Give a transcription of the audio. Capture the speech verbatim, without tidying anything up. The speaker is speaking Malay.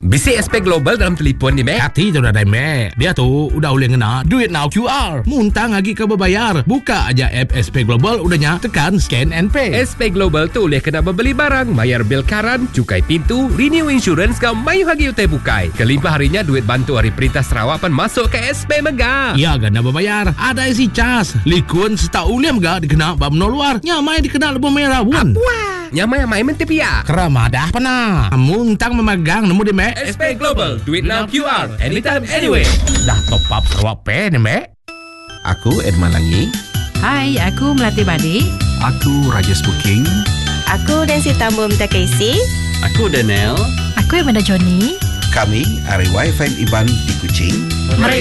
Bisi S P Global dalam telefon ni, Mek. Hati tu dah, Mek. Dia tu udah boleh ngena duit now Q R. Muntang lagi ke berbayar. Buka aja app S P Global udahnya, tekan scan and pay. S P Global tu boleh kena membeli barang, bayar bil karan, cukai pintu, renew insurance kau mayu hagi utai bukai. Kelimpah harinya duit bantu hari Perintah Sarawak pan masuk ke S P Mega. Ya, gana berbayar. Ada isi cas. Likun setau uliam ga dikena bab no luar. Nyamai dikena lebih merah pun. Nyamai-nyamai mentepia. Keramadah pernah. Muntang memegang nemu di Mek. S P Global, duit now Q R, anytime, anywhere. Dah top up Sarawak Pay ni, Mek. Aku Edman Langi. Hai, aku Melati Badi. Aku Rajas Booking. Aku Nancy Tambum Takeisi. Aku Daniel. Aku Amanda Johnny. Kami Ari Wi-Fi Iban di Kuching. Mari